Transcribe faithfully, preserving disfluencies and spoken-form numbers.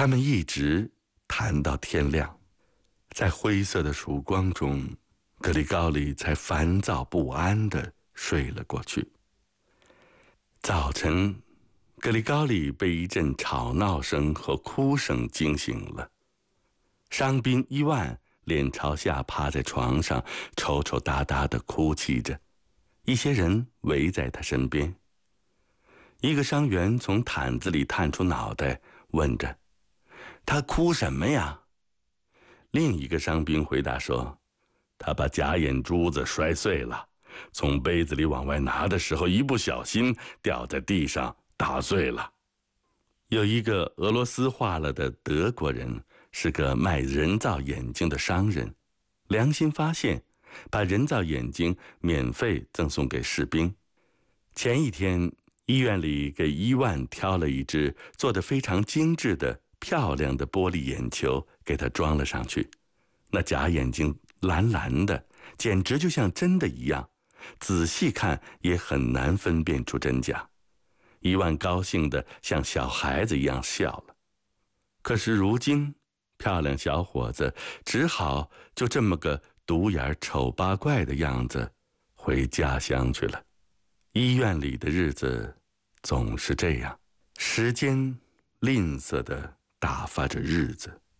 他们一直谈到天亮，在灰色的曙光中，格里高里才烦躁不安地睡了过去。早晨，格里高里被一阵吵闹声和哭声惊醒了。伤兵伊万脸朝下趴在床上，抽抽搭搭地哭泣着，一些人围在他身边。一个伤员从毯子里探出脑袋，问着：“他哭什么呀？”另一个伤兵回答说：“他把假眼珠子摔碎了，从杯子里往外拿的时候一不小心掉在地上打碎了。”有一个俄罗斯化了的德国人，是个卖人造眼睛的商人，良心发现，把人造眼睛免费赠送给士兵。前一天，医院里给伊万挑了一只做得非常精致的漂亮的玻璃眼球，给他装了上去。那假眼睛蓝蓝的，简直就像真的一样，仔细看也很难分辨出真假。伊万高兴得像小孩子一样笑了。可是如今，漂亮小伙子只好就这么个独眼丑八怪的样子回家乡去了。医院里的日子总是这样，时间吝啬地打发着日子。